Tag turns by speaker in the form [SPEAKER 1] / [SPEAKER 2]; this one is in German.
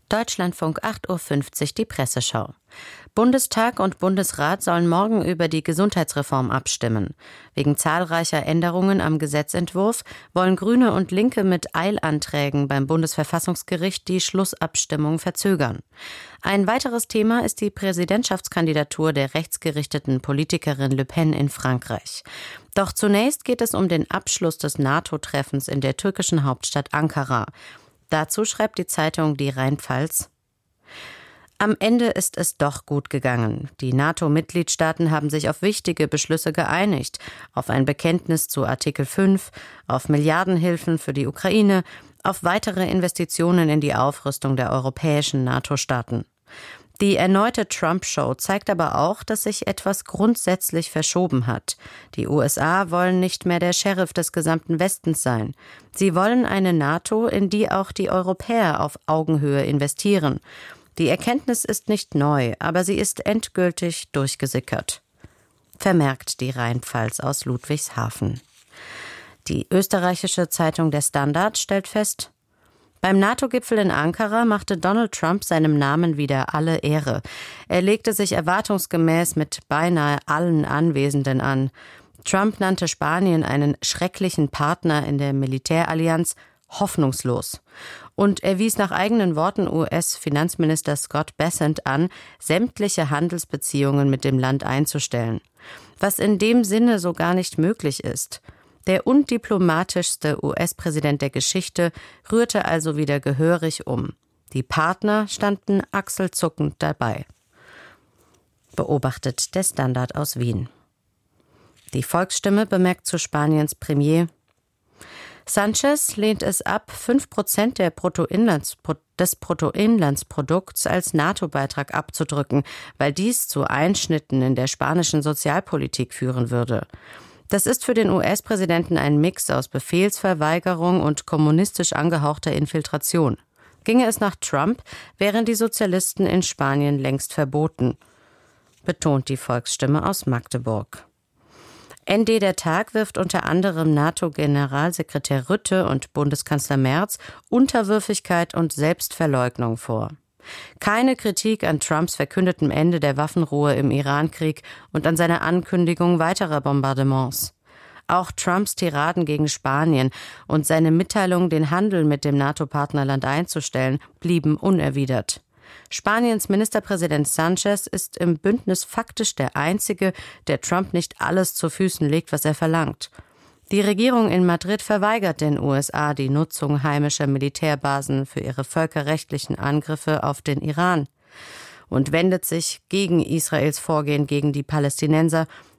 [SPEAKER 1] Deutschlandfunk 8:50 Uhr die Presseschau. Bundestag und Bundesrat sollen morgen über die Gesundheitsreform abstimmen. Wegen zahlreicher Änderungen am Gesetzentwurf wollen Grüne und Linke mit Eilanträgen beim Bundesverfassungsgericht die Schlussabstimmung verzögern. Ein weiteres Thema ist die Präsidentschaftskandidatur der rechtsgerichteten Politikerin Le Pen in Frankreich. Doch zunächst geht es um den Abschluss des NATO-Treffens in der türkischen Hauptstadt Ankara. Dazu schreibt die Zeitung Die Rheinpfalz: Am Ende ist es doch gut gegangen. Die NATO-Mitgliedstaaten haben sich auf wichtige Beschlüsse geeinigt, auf ein Bekenntnis zu Artikel 5, auf Milliardenhilfen für die Ukraine, auf weitere Investitionen in die Aufrüstung der europäischen NATO-Staaten. Die erneute Trump-Show zeigt aber auch, dass sich etwas grundsätzlich verschoben hat. Die USA wollen nicht mehr der Sheriff des gesamten Westens sein. Sie wollen eine NATO, in die auch die Europäer auf Augenhöhe investieren. Die Erkenntnis ist nicht neu, aber sie ist endgültig durchgesickert, vermerkt die Rheinpfalz aus Ludwigshafen. Die österreichische Zeitung Der Standard stellt fest: Beim NATO-Gipfel in Ankara machte Donald Trump seinem Namen wieder alle Ehre. Er legte sich erwartungsgemäß mit beinahe allen Anwesenden an. Trump nannte Spanien einen schrecklichen Partner in der Militärallianz, hoffnungslos. Und er wies nach eigenen Worten US-Finanzminister Scott Bessent an, sämtliche Handelsbeziehungen mit dem Land einzustellen. Was in dem Sinne so gar nicht möglich ist. Der undiplomatischste US-Präsident der Geschichte rührte also wieder gehörig um. Die Partner standen achselzuckend dabei. Beobachtet der Standard aus Wien. Die Volksstimme bemerkt zu Spaniens Premier: Sánchez lehnt es ab, 5% des Bruttoinlandsprodukts als NATO-Beitrag abzudrücken, weil dies zu Einschnitten in der spanischen Sozialpolitik führen würde. Das ist für den US-Präsidenten ein Mix aus Befehlsverweigerung und kommunistisch angehauchter Infiltration. Ginge es nach Trump, wären die Sozialisten in Spanien längst verboten, betont die Volksstimme aus Magdeburg. ND der Tag wirft unter anderem NATO-Generalsekretär Rutte und Bundeskanzler Merz Unterwürfigkeit und Selbstverleugnung vor. Keine Kritik an Trumps verkündetem Ende der Waffenruhe im Irankrieg und an seiner Ankündigung weiterer Bombardements. Auch Trumps Tiraden gegen Spanien und seine Mitteilung, den Handel mit dem NATO-Partnerland einzustellen, blieben unerwidert. Spaniens Ministerpräsident Sánchez ist im Bündnis faktisch der Einzige, der Trump nicht alles zu Füßen legt, was er verlangt. Die Regierung in Madrid verweigert den USA die Nutzung heimischer Militärbasen für ihre völkerrechtlichen Angriffe auf den Iran und wendet sich gegen Israels Vorgehen gegen die Palästinenser